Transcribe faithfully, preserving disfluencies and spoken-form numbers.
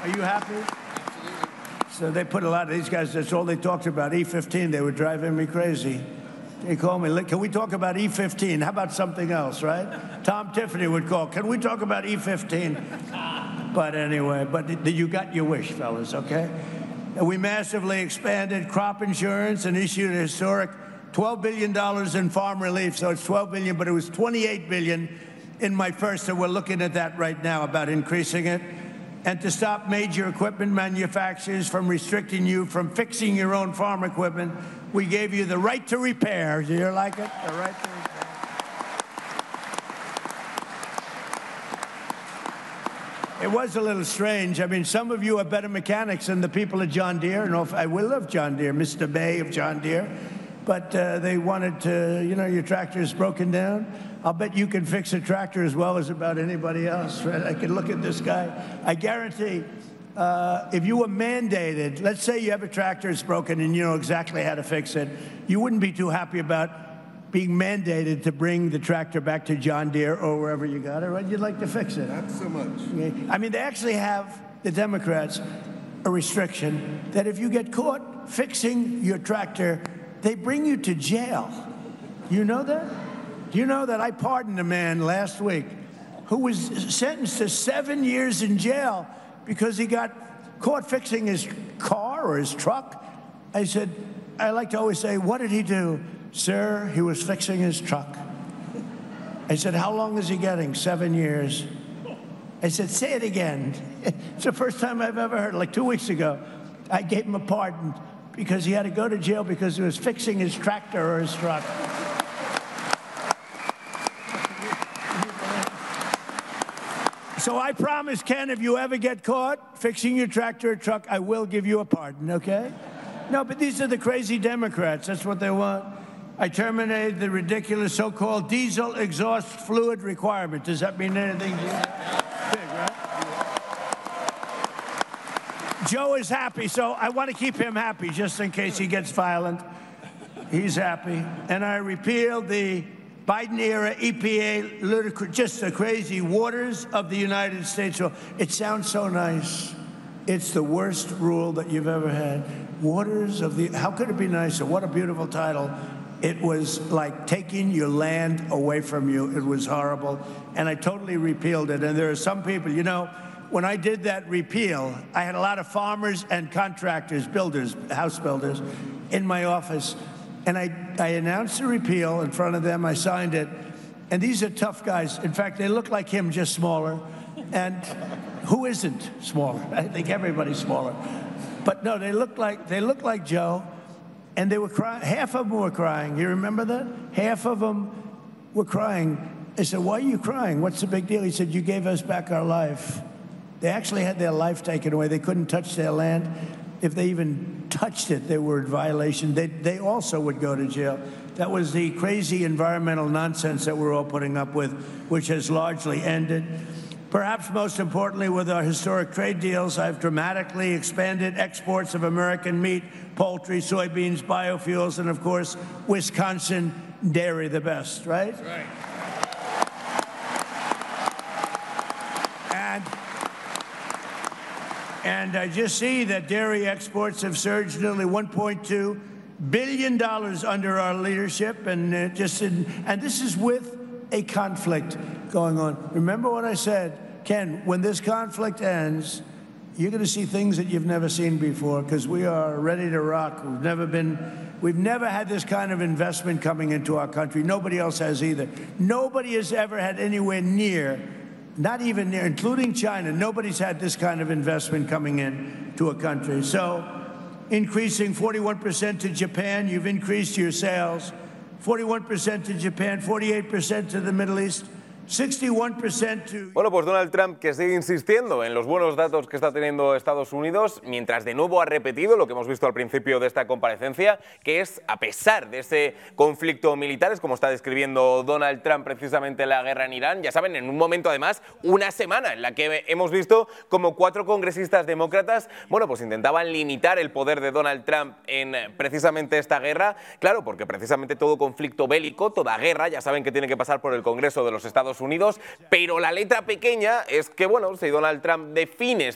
Are you happy? So they put a lot of these guys, that's all they talked about, E fifteen. They were driving me crazy. They call me, can we talk about E fifteen? How about something else, right? Tom Tiffany would call, can we talk about E fifteen? But anyway, but you got your wish, fellas, okay? And we massively expanded crop insurance and issued a historic twelve billion dollars in farm relief. So it's twelve billion dollars, but it was twenty-eight billion dollars in my first, so we're looking at that right now about increasing it. And to stop major equipment manufacturers from restricting you from fixing your own farm equipment, we gave you the right to repair. Do you like it? The right to repair. It was a little strange. I mean, some of you are better mechanics than the people at John Deere. And I will love John Deere, Mister Bay of John Deere. But uh, they wanted to, you know, your tractor is broken down. I'll bet you can fix a tractor as well as about anybody else, right? I can look at this guy. I guarantee uh, if you were mandated, let's say you have a tractor that's broken and you know exactly how to fix it, you wouldn't be too happy about being mandated to bring the tractor back to John Deere or wherever you got it, right? You'd like to fix it. Not so much. I mean, they actually have, the Democrats, a restriction that if you get caught fixing your tractor, they bring you to jail. You know that? Do you know that I pardoned a man last week who was sentenced to seven years in jail because he got caught fixing his car or his truck? I said, I like to always say, what did he do? Sir, he was fixing his truck. I said, how long is he getting? Seven years. I said, say it again. It's the first time I've ever heard it. Like two weeks ago, I gave him a pardon because he had to go to jail because he was fixing his tractor or his truck. So I promise, Ken, if you ever get caught fixing your tractor or truck, I will give you a pardon, okay? No, but these are the crazy Democrats. That's what they want. I terminated the ridiculous so-called diesel exhaust fluid requirement. Does that mean anything to you? Big, right? Joe is happy, so I want to keep him happy just in case he gets violent. He's happy. And I repealed the Biden-era E P A, ludicrous, just the crazy waters of the United States. It sounds so nice. It's the worst rule that you've ever had. Waters of the, how could it be nicer? What a beautiful title. It was like taking your land away from you. It was horrible. And I totally repealed it. And there are some people, you know, when I did that repeal, I had a lot of farmers and contractors, builders, house builders, in my office. And I, I announced the repeal in front of them. I signed it. And these are tough guys. In fact, they look like him, just smaller. And who isn't smaller? I think everybody's smaller. But no, they look like they look like Joe. And they were crying. Half of them were crying. You remember that? Half of them were crying. I said, why are you crying? What's the big deal? He said, you gave us back our life. They actually had their life taken away. They couldn't touch their land. If they even touched it, they were in violation. They, they also would go to jail. That was the crazy environmental nonsense that we're all putting up with, which has largely ended. Perhaps most importantly, with our historic trade deals, I've dramatically expanded exports of American meat, poultry, soybeans, biofuels, and, of course, Wisconsin dairy, the best, right? That's right. And, and I just see that dairy exports have surged nearly one point two billion dollars under our leadership, and uh, just in, and this is with a conflict going on. Remember what I said, Ken, when this conflict ends, you're going to see things that you've never seen before, because we are ready to rock. We've never been, we've never had this kind of investment coming into our country. Nobody else has either. Nobody has ever had anywhere near, not even near, including China, nobody's had this kind of investment coming in to a country. So increasing forty-one percent to Japan, you've increased your sales. forty-one percent to Japan, forty-eight percent to the Middle East, sixty-one percent to... Bueno, pues Donald Trump, que sigue insistiendo en los buenos datos que está teniendo Estados Unidos, mientras de nuevo ha repetido lo que hemos visto al principio de esta comparecencia, que es, a pesar de ese conflicto militar, es como está describiendo Donald Trump precisamente la guerra en Irán, ya saben, en un momento además, una semana en la que hemos visto como cuatro congresistas demócratas, bueno, pues intentaban limitar el poder de Donald Trump en precisamente esta guerra, claro, porque precisamente todo conflicto bélico, toda guerra, ya saben que tiene que pasar por el Congreso de los Estados Unidos, pero la letra pequeña es que, bueno, si Donald Trump define